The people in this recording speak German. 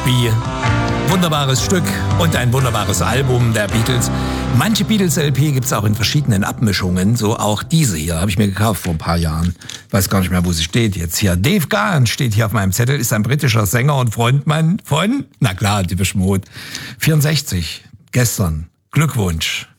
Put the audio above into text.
Be. Wunderbares Stück und ein wunderbares Album der Beatles. Manche Beatles-LP gibt's auch in verschiedenen Abmischungen, so auch diese hier, habe ich mir gekauft vor ein paar Jahren. Weiß gar nicht mehr, wo sie steht jetzt hier. Dave Gahan steht hier auf meinem Zettel, ist ein britischer Sänger und Frontmann von, na klar, Depeche Mode. 64, gestern. Glückwunsch.